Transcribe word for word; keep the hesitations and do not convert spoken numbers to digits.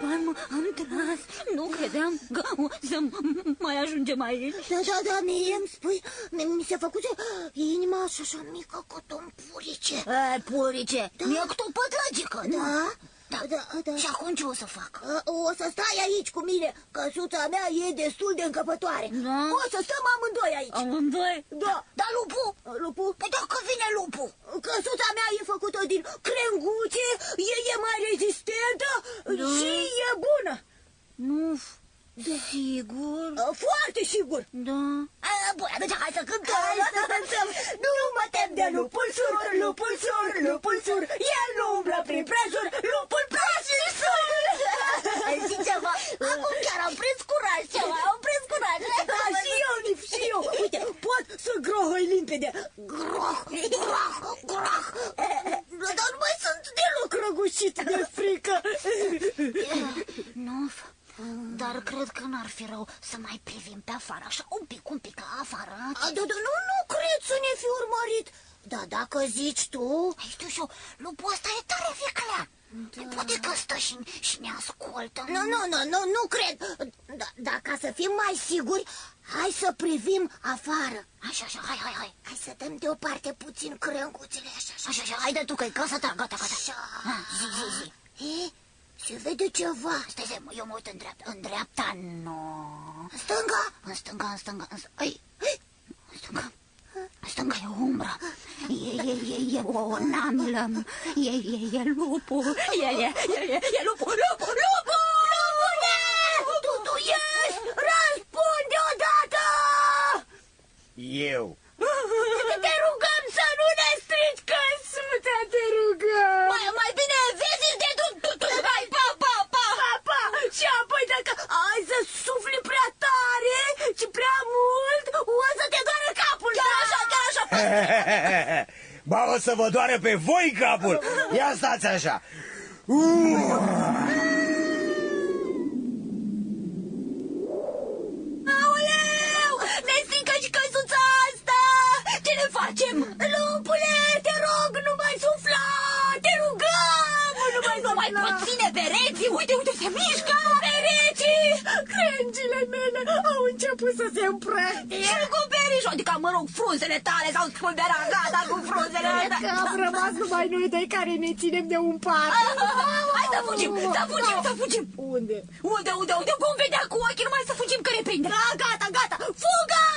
Am, am tras. Nu credeam că o să mai ajungem aici. Da, da, da, mie îmi spui, mi se făcuse inima așa, așa mică cât un purice. E, purice, da. Mi-e cât o pătrăgică, da? Da, da, da, da. Și acum ce o să fac? O să stai aici cu mine, căsuța mea e destul de încăpătoare. Da? O să stăm amândoi aici. Amândoi? Da. Dar lupul? Lupul? Păi dacă vine lupul? Căsuța mea e făcută din crenguțe, e, e mai rezistentă, da. Și e bună. Nu, da. Sigur? Foarte sigur. Da. A, bun, atunci hai să cântăm. Hai să cântăm. Nu mă tem de lupul sur, lupul sur, lupul sur. El nu umblă prin prejur, lupul prejur sur. Știi ceva? Acum chiar am prins curaj ceva, am prins curaj. Da, și eu, Nif, și eu. Uite, pot să grohăi limpede. Groh, groh, groh. Dar nu mai sunt deloc răgușit de frică. Nu, dar cred că n-ar fi rău să mai privim pe afară, așa un pic, un pic afară. A, da, da, nu, nu cred să ne fi urmărit. Da, dacă zici tu... Ai, știu și eu, lupul ăsta e tare viclea. Da. Poate că stă și, și ne ascultă. Nu, nu, nu, nu, nu cred. Da, da, ca să fim mai siguri, hai să privim afară. Așa, așa, hai, hai, hai. Hai să dăm deoparte puțin crânguțele, așa, așa. Așa, așa, haide tu, că-i casa ta, gata, gata. Așa. Ha, zi, zi, zi. E? Se vede ceva. Stai, stai, eu mă uit în dreapta. În dreapta, nu. În stânga? În stânga, în stânga, în stânga. Ai, în stânga. În stânga e umbră. E, e, e, e o namlă. E, e, e lupul. E, e, e, e, e lupul, lupul, lupul! Lupule! Tu, tu ești? Răspunde odată! Eu. Te rugăm să nu ne strici căsuța, te rugăm! Mai, mai bine vezi de tu, tu, tu, hai, pa, pa, pa! Pa, pa! Și apoi dacă ai să sufli prea tare și prea mult, o să te doară capul! Chiar așa, chiar așa! Ba, o să vă doară pe voi capul. Ia stați așa. Uh! Aoleu! Ne strică și căsuța asta! Ce ne facem? Lupule, te rog, nu mai sufla! Te rugăm! Nu mai Nu mai pot ține pereții! Uite, uite, se mișcă! pereții! Crengile mele au început să se împrăștie! Și cu perișul, adică, mă rog, frunzele tale s-au spulberat, gata cu frunzele Cred că am rămas numai noi doi care ne ținem de un pat. Hai să fugim, să fugim, să fugim! Unde? Unde, unde, unde? Vom vedea cu ochii, numai să fugim că ne prinde! Da, gata, gata! Fugă!